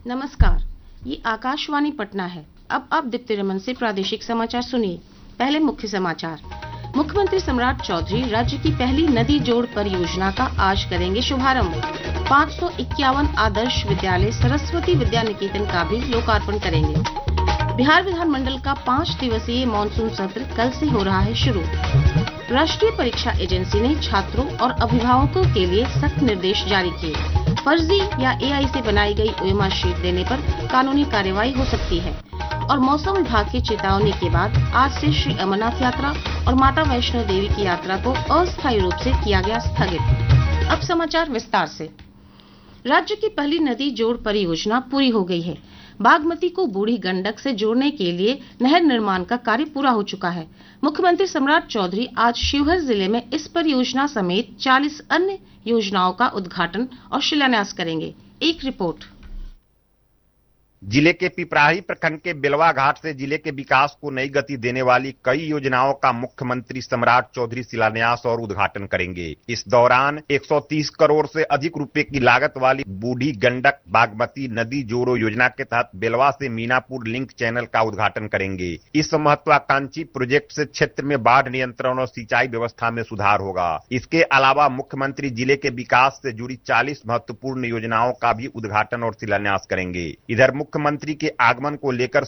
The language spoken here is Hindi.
नमस्कार, ये आकाशवाणी पटना है। अब आप दीप्ति रमन से प्रादेशिक समाचार सुनिए। पहले मुख्य समाचार। मुख्यमंत्री सम्राट चौधरी राज्य की पहली नदी जोड़ परियोजना का आज करेंगे शुभारंभ। 551 आदर्श विद्यालय सरस्वती विद्या निकेतन का भी लोकार्पण करेंगे। बिहार विधानमंडल का 5 दिवसीय मानसून सत्र कल से हो रहा है शुरू। राष्ट्रीय परीक्षा एजेंसी ने छात्रों और अभिभावकों के लिए सख्त निर्देश जारी किए। फर्जी या एआई से बनाई गई ओएमआर शीट देने पर कानूनी कार्रवाई हो सकती है। और मौसम विभाग की चेतावनी के बाद आज से श्री अमरनाथ यात्रा और माता वैष्णो देवी की यात्रा को अस्थायी रूप से किया गया स्थगित। अब समाचार विस्तार से। राज्य की पहली नदी जोड़ परियोजना पूरी हो गई है। बागमती को बूढ़ी गंडक से जोड़ने के लिए नहर निर्माण का कार्य पूरा हो चुका है। मुख्यमंत्री सम्राट चौधरी आज शिवहर जिले में इस परियोजना समेत 40 अन्य योजनाओं का उद्घाटन और शिलान्यास करेंगे। एक रिपोर्ट। जिले के पिपराही प्रखंड के बेलवा घाट से जिले के विकास को नई गति देने वाली कई योजनाओं का मुख्यमंत्री सम्राट चौधरी शिलान्यास और उद्घाटन करेंगे। इस दौरान 130 करोड़ से अधिक रुपए की लागत वाली बूढ़ी गंडक बागमती नदी जोड़ो योजना के तहत बेलवा से मीनापुर लिंक चैनल का उद्घाटन करेंगे। इस महत्वाकांक्षी प्रोजेक्ट से क्षेत्र में बाढ़ नियंत्रण और सिंचाई व्यवस्था में सुधार होगा। इसके अलावा मुख्यमंत्री जिले के विकास से जुड़ी 40 महत्वपूर्ण योजनाओं का भी उद्घाटन और शिलान्यास करेंगे। इधर मुख्यमंत्री के आगमन को लेकर